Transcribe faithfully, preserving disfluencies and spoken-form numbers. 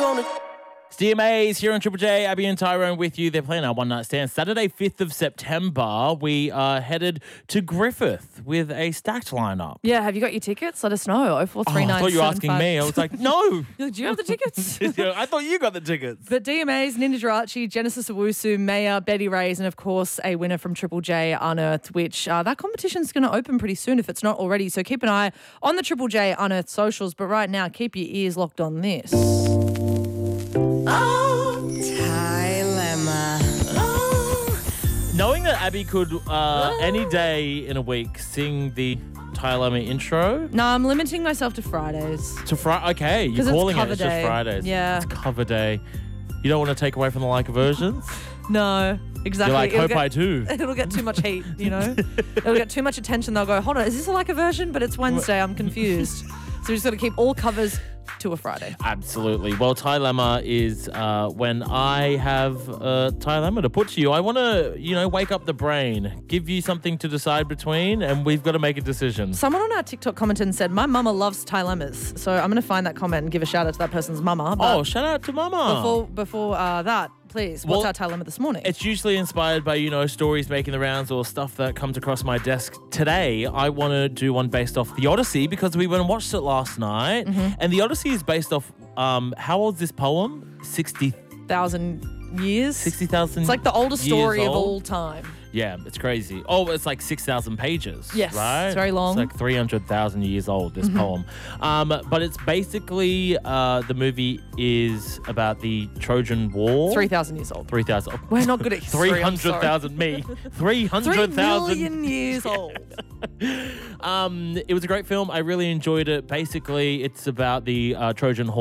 on it. It's D M As here on Triple J. Abby and Tyrone with you. They're playing our one night stand. Saturday, fifth of September, we are headed to Griffith with a stacked lineup. Yeah, have you got your tickets? Let us know. oh four three Oh, nine I thought you were asking me. I was like, no. Do you have the tickets? I thought you got the tickets. But D M As, Ninja Jirachi, Genesis Owusu, Maya, Betty Rays, and of course a winner from Triple J Unearthed, which uh, that competition's going to open pretty soon if it's not already. So keep an eye on the Triple J Unearthed socials. But right now, keep your ears locked on this. Knowing that Abby could uh, any day in a week sing the Tyler intro No, I'm limiting myself to Fridays. to Friday. Okay, you're 'Cause it's calling it. cover It's day. just Fridays. Yeah. It's cover day. You don't want to take away from the Leica versions? No, exactly. You're like, It'll hope get- I do. It'll get too much heat, you know? It'll get too much attention. They'll go, hold on, is this like a version? But it's Wednesday. I'm confused. So we just got to keep all covers to a Friday. Absolutely. Well, Tylemma is uh, when I have a Tylemma to put to you. I want to, you know, wake up the brain, give you something to decide between, and we've got to make a decision. Someone on our TikTok commented and said, my mama loves Tylemmas. So I'm going to find that comment and give a shout out to that person's mama. But Oh, shout out to Mama. before, before uh, that, please, what's Well, our Tylemma this morning? It's usually inspired by, you know, stories making the rounds or stuff that comes across my desk. Today, I want to do one based off The Odyssey because we went and watched it last night. Mm-hmm. And The Odyssey is based off, um, how old is this poem? sixty Thousand years? sixty thousand It's like the oldest story years of old. all time. Yeah, it's crazy. Oh, it's like six thousand pages. Yes, right? it's very long. It's like three hundred thousand years old, this Mm-hmm. poem. Um, but it's basically, uh, the movie is about the Trojan War. three thousand years old. three thousand. We're not good at history, three I'm hundred sorry. thousand. Me. three Three hundred thousand. million years old. Um, it was a great film. I really enjoyed it. Basically, it's about the uh, Trojan Horse.